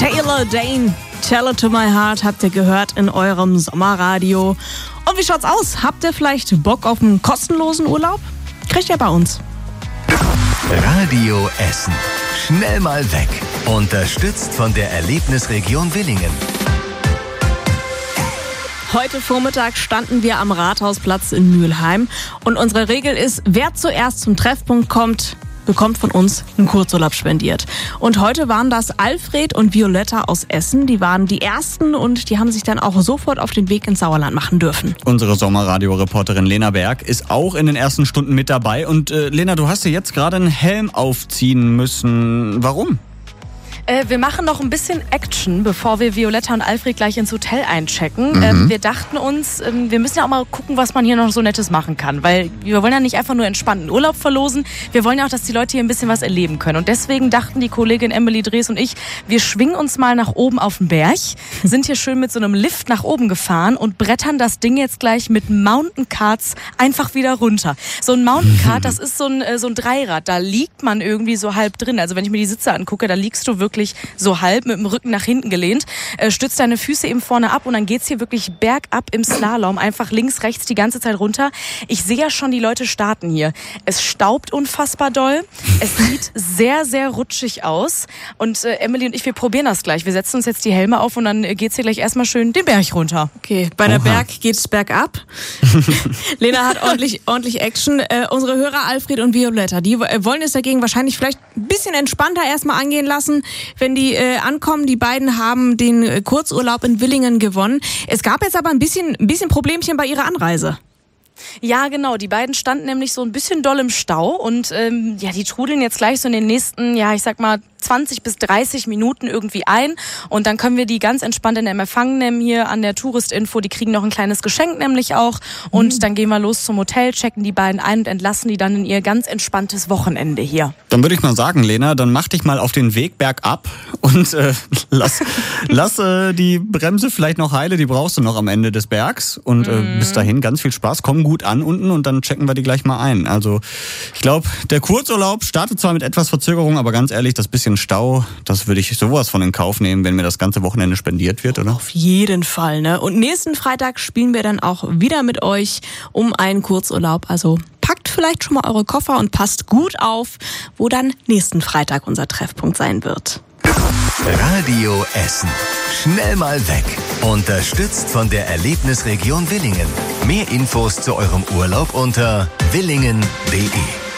Taylor Dayne, Tell It To My Heart habt ihr gehört in eurem Sommerradio. Und wie schaut's aus? Habt ihr vielleicht Bock auf einen kostenlosen Urlaub? Kriegt ihr bei uns. Radio Essen. Schnell mal weg. Unterstützt von der Erlebnisregion Willingen. Heute Vormittag standen wir am Rathausplatz in Mülheim. Und unsere Regel ist, wer zuerst zum Treffpunkt kommt, bekommt von uns einen Kurzurlaub spendiert. Und heute waren das Alfred und Violetta aus Essen. Die waren die Ersten und die haben sich dann auch sofort auf den Weg ins Sauerland machen dürfen. Unsere Sommerradio-Reporterin Lena Berg ist auch in den ersten Stunden mit dabei. Und Lena, du hast dir jetzt gerade einen Helm aufziehen müssen. Warum? Wir machen noch ein bisschen Action, bevor wir Violetta und Alfred gleich ins Hotel einchecken. Wir dachten uns, wir müssen ja auch mal gucken, was man hier noch so Nettes machen kann. Weil wir wollen ja nicht einfach nur entspannten Urlaub verlosen. Wir wollen ja auch, dass die Leute hier ein bisschen was erleben können. Und deswegen dachten die Kollegin Emily Drees und ich, wir schwingen uns mal nach oben auf den Berg, sind hier schön mit so einem Lift nach oben gefahren und brettern das Ding jetzt gleich mit Mountain Carts einfach wieder runter. So ein Mountain Cart, das ist so ein Dreirad. Da liegt man irgendwie so halb drin. Also wenn ich mir die Sitze angucke, da liegst du wirklich so halb mit dem Rücken nach hinten gelehnt, stützt deine Füße eben vorne ab und dann geht's hier wirklich bergab im Slalom, einfach links, rechts die ganze Zeit runter. Ich sehe ja schon die Leute starten hier. Es staubt unfassbar doll, es sieht sehr, sehr rutschig aus und Emily und ich, wir probieren das gleich. Wir setzen uns jetzt die Helme auf und dann geht's hier gleich erstmal schön den Berg runter. Okay, bei der Berg geht's bergab. Lena hat ordentlich Action. Unsere Hörer Alfred und Violetta, die wollen es dagegen wahrscheinlich vielleicht ein bisschen entspannter erstmal angehen lassen, wenn die ankommen. Die beiden haben den Kurzurlaub in Willingen gewonnen. Es gab jetzt aber ein bisschen Problemchen bei ihrer Anreise. Ja, genau. Die beiden standen nämlich so ein bisschen doll im Stau und die trudeln jetzt gleich so in den nächsten, ich sag mal 20 bis 30 Minuten irgendwie ein und dann können wir die ganz entspannt in den Empfang nehmen hier an der Touristinfo. Die kriegen noch ein kleines Geschenk nämlich auch und dann gehen wir los zum Hotel, checken die beiden ein und entlassen die dann in ihr ganz entspanntes Wochenende hier. Dann würde ich mal sagen, Lena, dann mach dich mal auf den Weg bergab und lass die Bremse vielleicht noch heile, die brauchst du noch am Ende des Bergs und bis dahin ganz viel Spaß, komm gut an unten und dann checken wir die gleich mal ein. Also ich glaube, der Kurzurlaub startet zwar mit etwas Verzögerung, aber ganz ehrlich, das bisschen Stau, das würde ich sowas von in Kauf nehmen, wenn mir das ganze Wochenende spendiert wird, oder? Auf jeden Fall, ne? Und nächsten Freitag spielen wir dann auch wieder mit euch um einen Kurzurlaub. Also packt vielleicht schon mal eure Koffer und passt gut auf, wo dann nächsten Freitag unser Treffpunkt sein wird. Radio Essen. Schnell mal weg. Unterstützt von der Erlebnisregion Willingen. Mehr Infos zu eurem Urlaub unter willingen.de.